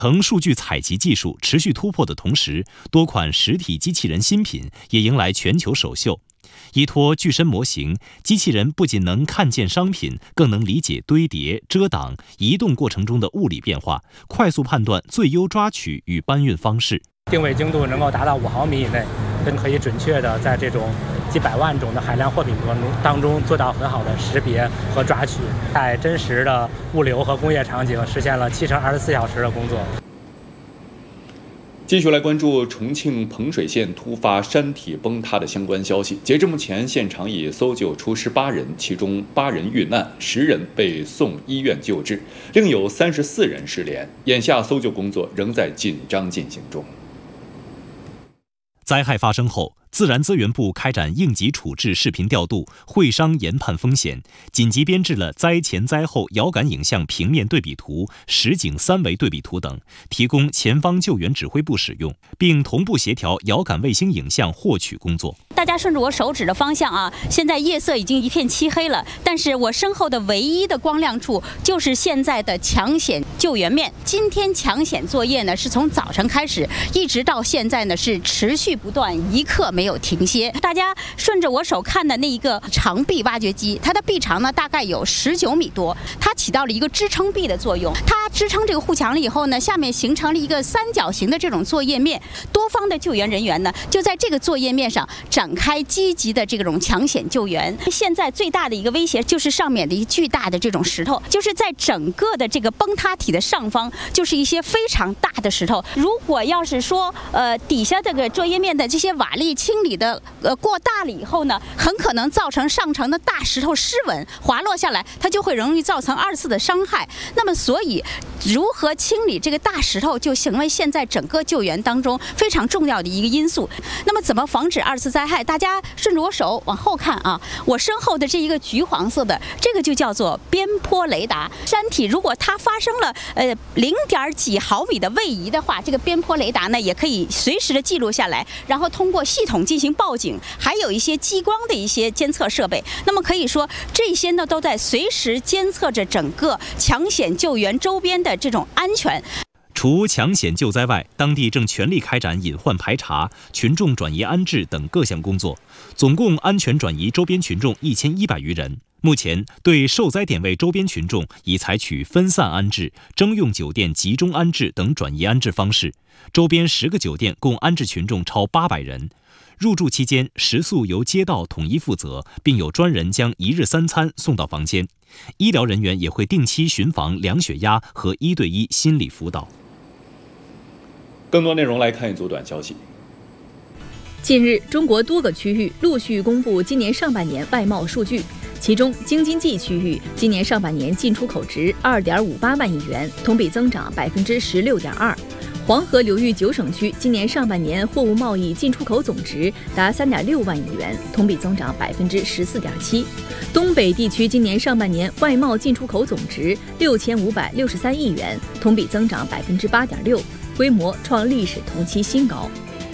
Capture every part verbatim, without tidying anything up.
层数据采集技术持续突破的同时，多款实体机器人新品也迎来全球首秀。依托具身模型，机器人不仅能看见商品，更能理解堆叠、遮挡、移动过程中的物理变化，快速判断最优抓取与搬运方式。 定位精度能够达到五毫米以内，更可以准确的在这种几百万种的海量货品当中做到很好的识别和抓取，在真实的物流和工业场景实现了七乘二十四小时的工作。 继续来关注重庆彭水县突发山体崩塌的相关消息。截至目前，现场已搜救出十八人，其中八人遇难，十人被送医院救治，另有三十四人失联。眼下搜救工作仍在紧张进行中。 灾害发生后，自然资源部开展应急处置视频调度，会商研判风险，紧急编制了灾前灾后遥感影像平面对比图、实景三维对比图等，提供前方救援指挥部使用，并同步协调遥感卫星影像获取工作。 大家顺着我手指的方向啊，现在夜色已经一片漆黑了，但是我身后的唯一的光亮处就是现在的抢险救援面。今天抢险作业呢是从早晨开始，一直到现在呢是持续不断，一刻没有停歇。大家顺着我手看的那一个长臂挖掘机，它的臂长呢大概有十九米多，它起到了一个支撑臂的作用。它支撑这个护墙了以后呢，下面形成了一个三角形的这种作业面，多方的救援人员呢就在这个作业面上展开积极的这种抢险救援。现在最大的一个威胁就是上面的一巨大的这种石头，就是在整个的这个崩塌体的上方，就是一些非常大的石头。如果要是说呃底下这个作业面的这些瓦砾清理的呃过大了以后呢，很可能造成上层的大石头失稳滑落下来，它就会容易造成二次的伤害。那么所以如何清理这个大石头就成为现在整个救援当中非常重要的一个因素。那么怎么防止二次灾害？大家顺着我手往后看啊，我身后的这一个橘黄色的，这个就叫做边坡雷达。山体如果它发生了呃零点几毫米的位移的话，这个边坡雷达呢也可以随时的记录下来，然后通过系统进行报警，还有一些激光的一些监测设备。那么可以说这些呢都在随时监测着整个抢险救援周边的这种安全。 除抢险救灾外，当地正全力开展隐患排查、群众转移安置等各项工作，总共安全转移周边群众一千一百余人。目前，对受灾点位周边群众已采取分散安置、征用酒店集中安置等转移安置方式，周边十个酒店共安置群众超八百人。入住期间，食宿由街道统一负责，并有专人将一日三餐送到房间。医疗人员也会定期巡房量血压和一对一心理辅导。 更多内容来看一组短消息。 近日，中国多个区域陆续公布今年上半年外贸数据，其中京津冀区域今年上半年进出口值二点五八万亿元，同比增长百分之十六点二。黄河流域九省区今年上半年货物贸易进出口总值达三点六万亿元，同比增长百分之十四点七。东北地区今年上半年外贸进出口总值六千五百六十三亿元，同比增长百分之八点六，规模创历史同期新高。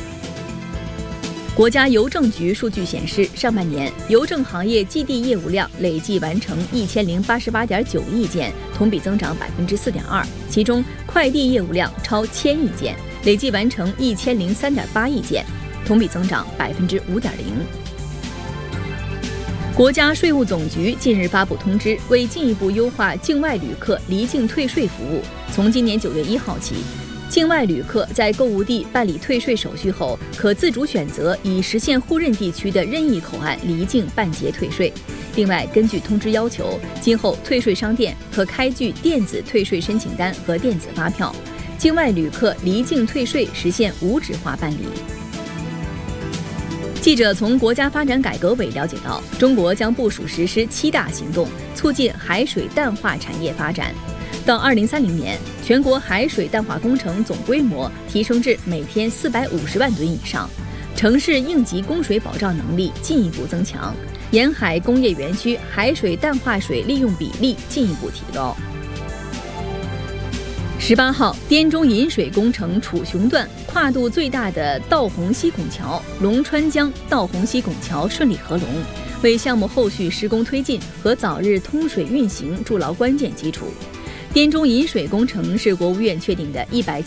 国家邮政局数据显示，上半年邮政行业寄递业务量累计完成一千零八十八点九亿件，同比增长百分之四点二。其中，快递业务量超千亿件，累计完成一千零三点八亿件，同比增长百分之五点零。国家税务总局近日发布通知，为进一步优化境外旅客离境退税服务，从今年九月一号起，境外旅客在购物地办理退税手续后，可自主选择以实现互认地区的任意口岸离境办结退税。另外，根据通知要求，今后退税商店可开具电子退税申请单和电子发票，境外旅客离境退税实现无纸化办理。记者从国家发展改革委了解到，中国将部署实施七大行动，促进海水淡化产业发展。到二零三零年，全国海水淡化工程总规模提升至每天四百五十万吨以上，城市应急供水保障能力进一步增强，沿海工业园区海水淡化水利用比例进一步提高。十八号，滇中引水工程楚雄段跨度最大的道洪溪拱桥龙川江道洪溪拱桥顺利合龙，为项目后续施工推进和早日通水运行筑牢关键基础。 滇中引水工程是国务院确定的一百